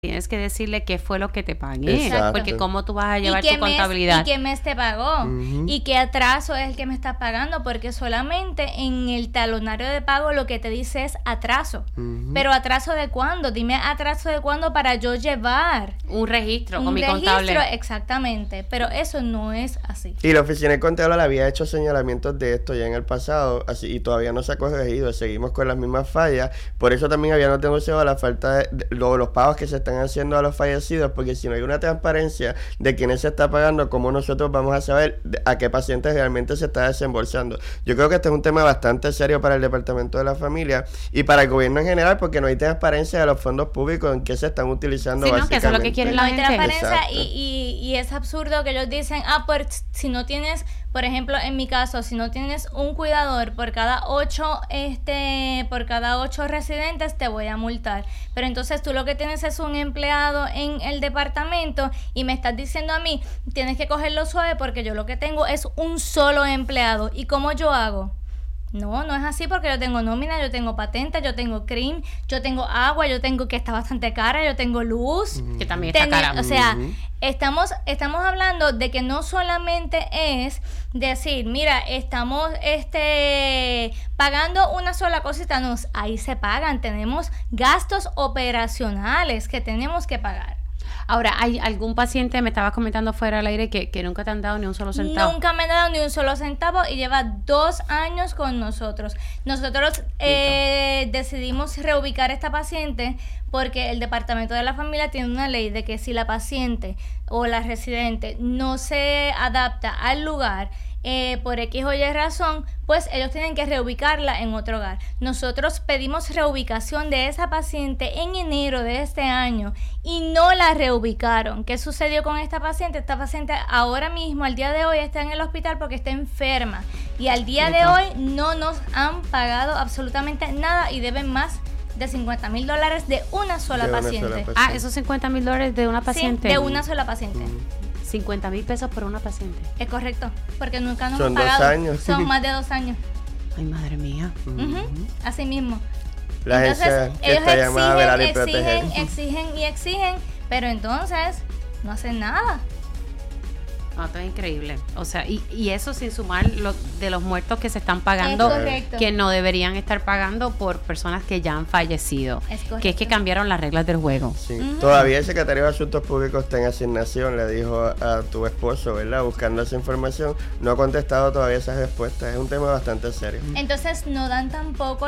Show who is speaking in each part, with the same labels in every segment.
Speaker 1: tienes que decirle qué fue lo que te pagué.
Speaker 2: Exacto.
Speaker 1: Porque cómo tú vas a llevar tu contabilidad.
Speaker 3: ¿Y qué mes te pagó?
Speaker 2: Ujú.
Speaker 3: ¿Y qué atraso es el que me estás pagando? Porque solamente en el talonario de pago lo que te dice es atraso.
Speaker 2: Ujú.
Speaker 3: Pero ¿atraso de cuándo? Dime atraso de cuándo para yo llevar
Speaker 1: Un registro con
Speaker 3: un
Speaker 1: mi
Speaker 3: registro.
Speaker 1: contable.
Speaker 3: Exactamente. Pero eso no es así.
Speaker 2: Y la oficina de contable le había hecho señalamientos de esto ya en el pasado, así, y todavía no se ha corregido, seguimos con las mismas fallas. Por eso también habíamos denunciado la falta de los pagos que se están haciendo a los fallecidos, porque si no hay una transparencia de quiénes se está pagando, ¿cómo nosotros vamos a saber a qué pacientes realmente se está desembolsando? Yo creo que este es un tema bastante serio para el Departamento de la Familia y para el gobierno en general, porque no hay transparencia de los fondos públicos en qué se están utilizando
Speaker 1: Sí, no,
Speaker 2: básicamente.
Speaker 1: que eso es lo que quiere
Speaker 3: No
Speaker 1: la
Speaker 3: hay
Speaker 1: gente.
Speaker 3: transparencia
Speaker 2: Exacto.
Speaker 3: y es absurdo que ellos dicen, pues si no tienes, por ejemplo, en mi caso, si no tienes un cuidador por cada 8 residentes te voy a multar. Pero entonces tú lo que tienes es un empleado en el departamento y me estás diciendo a mí, tienes que cogerlo suave porque yo lo que tengo es un solo empleado. ¿Y cómo yo hago? No es así porque yo tengo nómina, yo tengo patente, yo tengo CRIM, yo tengo agua, yo tengo que está bastante cara, yo tengo luz.
Speaker 1: Que también está cara.
Speaker 3: O sea,
Speaker 2: Ujú.
Speaker 3: estamos hablando de que no solamente es decir, mira, estamos pagando una sola cosita, no, ahí se pagan, tenemos gastos operacionales que tenemos que pagar.
Speaker 1: Ahora, ¿hay algún paciente, me estabas comentando fuera del aire, que nunca te han dado ni un solo centavo?
Speaker 3: Nunca me han dado ni un solo centavo y lleva 2 años con nosotros. Nosotros decidimos reubicar a esta paciente porque el Departamento de la Familia tiene una ley de que si la paciente o la residente no se adapta al lugar, por X o Y razón, pues ellos tienen que reubicarla en otro hogar. Nosotros pedimos reubicación de esa paciente en enero de este año y no la reubicaron. ¿Qué sucedió con esta paciente? Esta paciente ahora mismo, al día de hoy, está en el hospital porque está enferma y al día de hoy no nos han pagado absolutamente nada y deben más de $50,000 de una sola
Speaker 2: De una
Speaker 3: paciente.
Speaker 2: sola paciente.
Speaker 1: Ah, esos $50,000 de una paciente.
Speaker 3: Sí, de una sola paciente.
Speaker 1: 50,000 pesos por una paciente.
Speaker 3: Es correcto, porque nunca nos
Speaker 2: Son
Speaker 3: han
Speaker 2: 2
Speaker 3: pagado.
Speaker 2: años.
Speaker 3: Son más de 2 años.
Speaker 1: Ay, madre mía.
Speaker 3: Ujú, así mismo.
Speaker 2: La agencia que está llamada a velar y proteger.
Speaker 3: exigen, pero entonces no hacen nada.
Speaker 1: No, esto es increíble. O sea, y eso sin sumar de los muertos que se están pagando,
Speaker 3: Es correcto.
Speaker 1: que no deberían estar pagando por personas que ya han fallecido.
Speaker 3: Es correcto.
Speaker 1: Que es que cambiaron las reglas del juego.
Speaker 2: Sí. Todavía el secretario de Asuntos Públicos está en asignación, le dijo a tu esposo, ¿verdad? Buscando esa información. No ha contestado todavía esas respuestas. Es un tema bastante serio.
Speaker 3: Entonces no dan tampoco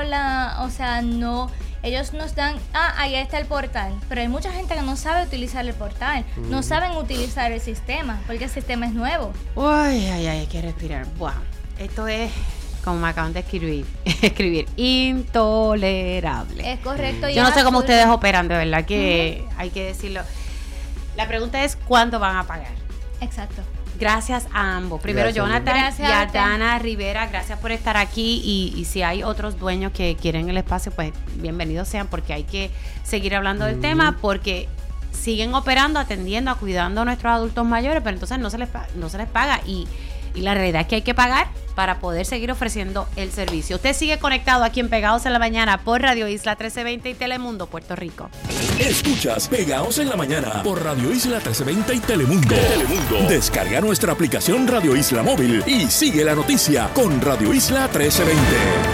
Speaker 3: ellos nos dan, ahí está el portal, pero hay mucha gente que no sabe utilizar el portal, no saben utilizar el sistema, porque el sistema es nuevo.
Speaker 1: Uy, hay que respirar. Wow. Esto es, como me acaban de escribir, intolerable.
Speaker 3: Es correcto. y
Speaker 1: Yo no
Speaker 3: es
Speaker 1: sé cómo
Speaker 3: absurdo.
Speaker 1: ustedes operan, de verdad que hay que decirlo. La pregunta es, ¿cuándo van a pagar?
Speaker 3: Exacto.
Speaker 1: Gracias a ambos. Primero,
Speaker 2: Gracias,
Speaker 1: Jonathan
Speaker 3: Gracias
Speaker 1: y
Speaker 3: a
Speaker 1: a
Speaker 3: ti.
Speaker 1: Dana Rivera, gracias por estar aquí. Y si hay otros dueños que quieren el espacio, pues bienvenidos sean, porque hay que seguir hablando del tema, porque siguen operando, atendiendo, cuidando a nuestros adultos mayores, pero entonces no se les paga. Y la realidad es que hay que pagar para poder seguir ofreciendo el servicio. Usted sigue conectado aquí en Pegados en la Mañana por Radio Isla 1320 y Telemundo, Puerto Rico.
Speaker 4: Escuchas Pegados en la Mañana por Radio Isla 1320 y Telemundo. Descarga nuestra aplicación Radio Isla Móvil y sigue la noticia con Radio Isla 1320.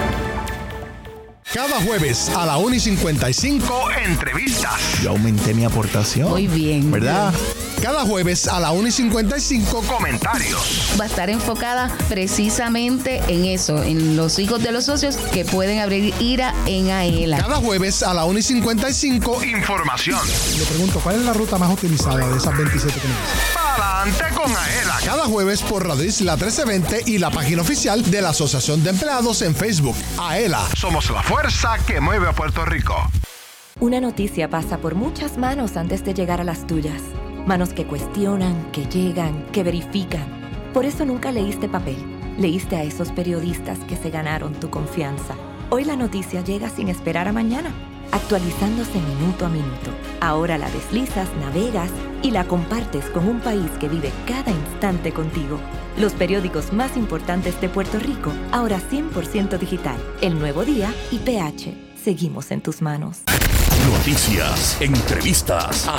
Speaker 5: Cada jueves a la 1:55, entrevistas. Yo aumenté mi aportación.
Speaker 6: Muy bien.
Speaker 5: ¿Verdad? Cada jueves a la 1:55, comentarios.
Speaker 6: Va a estar enfocada precisamente en eso, en los hijos de los socios que pueden abrir IRA en AELA.
Speaker 5: Cada jueves a la 1:55, información. Le pregunto, ¿cuál es la ruta más utilizada de esas 27 que me dicen? ¡Pa'lante con AELA! Cada jueves por Radio Isla 1320 y la página oficial de la Asociación de Empleados en Facebook. AELA, somos la fuerza que mueve a Puerto Rico.
Speaker 7: Una noticia pasa por muchas manos antes de llegar a las tuyas. Manos que cuestionan, que llegan, que verifican. Por eso nunca leíste papel. Leíste a esos periodistas que se ganaron tu confianza. Hoy la noticia llega sin esperar a mañana, actualizándose minuto a minuto. Ahora la deslizas, navegas y la compartes con un país que vive cada instante contigo. Los periódicos más importantes de Puerto Rico, ahora 100% digital. El Nuevo Día y PH. Seguimos en tus manos.
Speaker 4: Noticias, entrevistas,